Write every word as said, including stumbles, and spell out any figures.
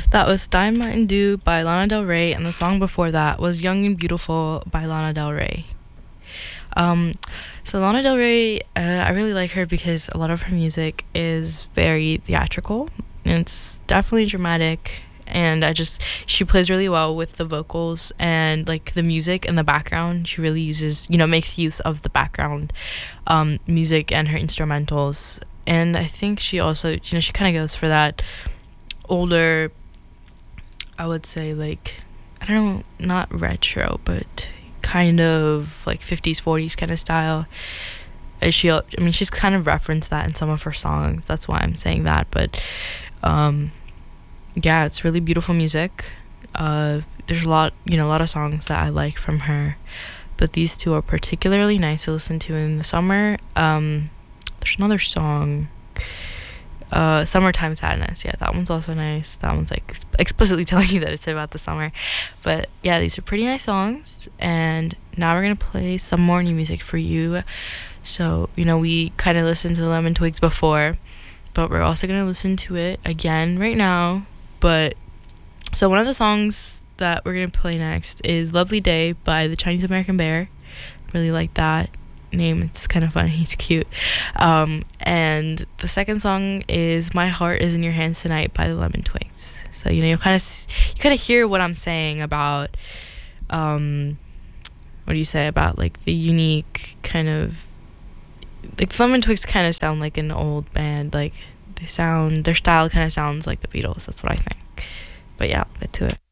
That was Time and Dew by Lana Del Rey, and the song before that was Young and Beautiful by Lana Del Rey. Um, so Lana Del Rey, uh, I really like her because a lot of her music is very theatrical. And it's definitely dramatic, and I just she plays really well with the vocals and like the music in the background. She really uses, you know, makes use of the background um, music and her instrumentals. And I think she also, you know, she kind of goes for that older, I would say, like, I don't know, not retro, but kind of like fifties, forties kind of style. Is she, I mean, she's kind of referenced that in some of her songs. That's why I'm saying that. But um, yeah, it's really beautiful music. Uh, there's a lot, you know, a lot of songs that I like from her. But these two are particularly nice to listen to in the summer. Um, there's another song, uh, Summertime Sadness. Yeah, that one's also nice. That one's like ex- explicitly telling you that it's about the summer. But yeah, these are pretty nice songs. And now we're going to play some more new music for you. So, you know, we kind of listened to the Lemon Twigs before, but we're also going to listen to it again right now. But so one of the songs that we're going to play next is Lovely Day by the Chinese American Bear. Really like that name. It's kind of funny. It's cute. Um, and the second song is My Heart Is in Your Hands Tonight by the Lemon Twigs. So, you know, you kind of you kind of hear what I'm saying about um, what do you say about like the unique kind of, like the Lemon Twigs kind of sound like an old band. Like they sound, their style kind of sounds like the Beatles. That's what I think. But yeah, I'll get to it.